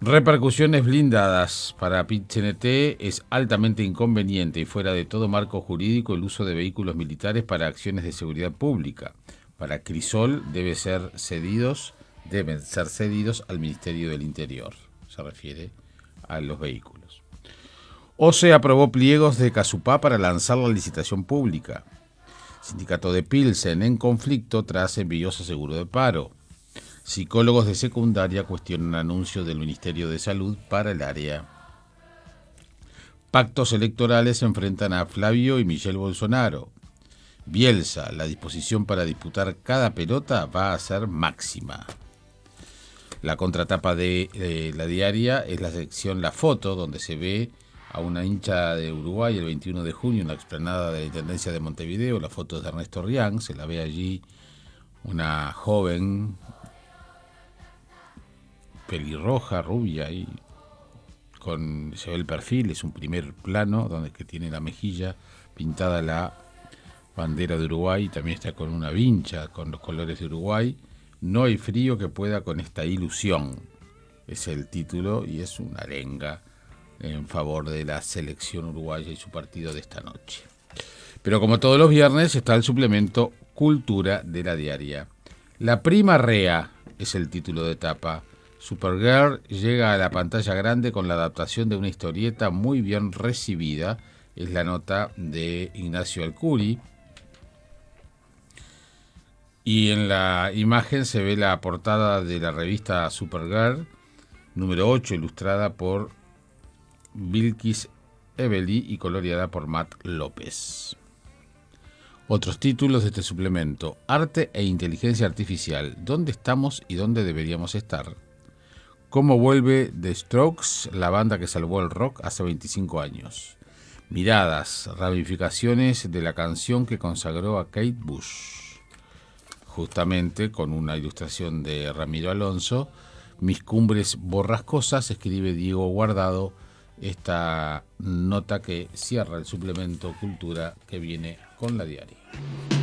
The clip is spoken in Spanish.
Repercusiones blindadas. Para PIT-CNT es altamente inconveniente y fuera de todo marco jurídico el uso de vehículos militares para acciones de seguridad pública. Para Crisol deben ser cedidos al Ministerio del Interior. Se refiere a los vehículos. OCE aprobó pliegos de Casupá para lanzar la licitación pública. Sindicato de Pilsen en conflicto tras envidioso seguro de paro. Psicólogos de secundaria cuestionan anuncio del Ministerio de Salud para el área. Pactos electorales enfrentan a Flavio y Michelle Bolsonaro. Bielsa, la disposición para disputar cada pelota va a ser máxima. La contratapa de la diaria es la sección La Foto, donde se ve a una hincha de Uruguay el 21 de junio en la explanada de la Intendencia de Montevideo. La foto es de Ernesto Riang, se la ve allí una joven pelirroja, rubia, y se ve el perfil, es un primer plano donde que tiene la mejilla pintada la bandera de Uruguay, también está con una vincha con los colores de Uruguay. No hay frío que pueda con esta ilusión, es el título, y es una arenga en favor de la selección uruguaya y su partido de esta noche. Pero como todos los viernes está el suplemento Cultura de la diaria. La prima rea es el título de tapa. Supergirl llega a la pantalla grande con la adaptación de una historieta muy bien recibida. Es la nota de Ignacio Alcuri. Y en la imagen se ve la portada de la revista Supergirl, número 8, ilustrada por Bilkis Evely y coloreada por Matt López. Otros títulos de este suplemento: Arte e inteligencia artificial. ¿Dónde estamos y dónde deberíamos estar? ¿Cómo vuelve The Strokes, la banda que salvó el rock hace 25 años? Miradas, ramificaciones de la canción que consagró a Kate Bush. Justamente con una ilustración de Ramiro Alonso. Mis cumbres borrascosas, escribe Diego Guardado, esta nota que cierra el suplemento Cultura que viene con la diaria.